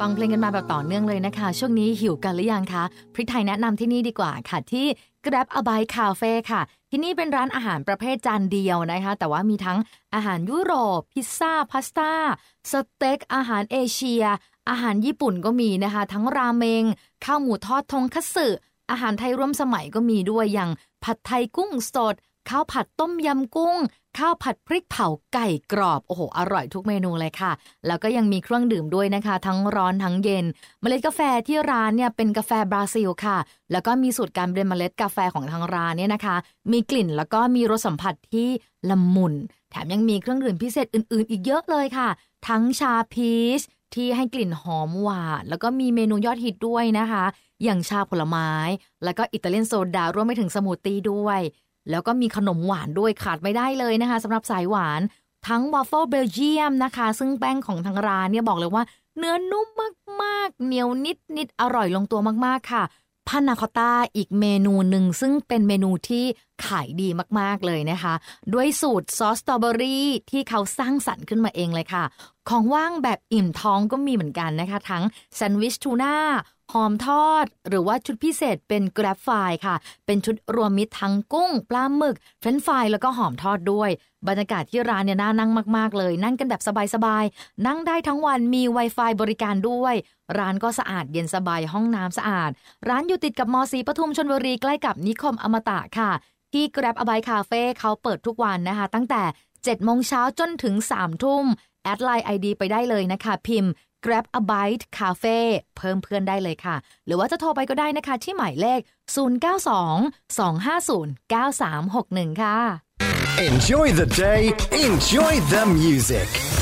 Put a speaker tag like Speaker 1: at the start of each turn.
Speaker 1: ฟังเพลงกันมาแบบต่อเนื่องเลยนะคะช่วงนี้หิวกันหรือยังคะพริกไทยแนะนำที่นี่ดีกว่าค่ะที่ Grab a Bite Cafe ค่ะที่นี่เป็นร้านอาหารประเภทจานเดียวนะคะแต่ว่ามีทั้งอาหารยุโรปพิซซ่าพาสต้าสเต็กอาหารเอเชียอาหารญี่ปุ่นก็มีนะคะทั้งราเมงข้าวหมูทอดทงคัตสึอาหารไทยร่วมสมัยก็มีด้วยอย่างผัดไทยกุ้งสดข้าวผัดต้มยำกุ้งข้าวผัดพริกเผาไก่กรอบโอ้โหอร่อยทุกเมนูเลยค่ะแล้วก็ยังมีเครื่องดื่มด้วยนะคะทั้งร้อนทั้งเย็นเมล็ดกาแฟที่ร้านเนี่ยเป็นกาแฟบราซิลค่ะแล้วก็มีสูตรการเบรนเมล็ดกาแฟของทางร้านเนี่ยนะคะมีกลิ่นแล้วก็มีรสสัมผัสที่ละมุนแถมยังมีเครื่องดื่มพิเศษอื่นๆอีกเยอะเลยค่ะทั้งชาพีชที่ให้กลิ่นหอมหวานแล้วก็มีเมนูยอดฮิตด้วยนะคะอย่างชาผลไม้แล้วก็อิตาเลียนโซดารวมไปถึงสมูทตี้ด้วยแล้วก็มีขนมหวานด้วยขาดไม่ได้เลยนะคะสำหรับสายหวานทั้งวาฟเฟิลเบลเยียมนะคะซึ่งแป้งของทางร้านเนี่ยบอกเลยว่าเนื้อนุ่มมากๆเหนียวนิดอร่อยลงตัวมากๆค่ะพานาคอตต้าอีกเมนูหนึ่งซึ่งเป็นเมนูที่ขายดีมากๆเลยนะคะด้วยสูตรซอสสตรอเบอรี่ที่เขาสร้างสรรค์ขึ้นมาเองเลยค่ะของว่างแบบอิ่มท้องก็มีเหมือนกันนะคะทั้งแซนด์วิชทูน่าหอมทอดหรือว่าชุดพิเศษเป็น Grab Fry ค่ะเป็นชุดรวมมิตรทั้งกุ้งปลาหมึกเฟรนช์ฟรายแล้วก็หอมทอดด้วยบรรยากาศที่ร้านเนี่ยน่านั่งมากๆเลยนั่งกันแบบสบายๆนั่งได้ทั้งวันมี Wi-Fi บริการด้วยร้านก็สะอาดเย็นสบายห้องน้ำสะอาดร้านอยู่ติดกับม.ศรีปทุมชลบุรีใกล้กับนิคมอมตะค่ะที่ Grab a Bite Cafe เขาเปิดทุกวันนะคะตั้งแต่ 7 โมงเช้าจนถึง 3 ทุ่มแอดไลน์ ID ไปได้เลยนะคะพิมพ์Grab a Bite Cafe เพิ่มเพื่อนได้เลยค่ะหรือว่าจะโทรไปก็ได้นะคะที่หมายเลข092-250-9361ค่ะ
Speaker 2: Enjoy the day, enjoy the music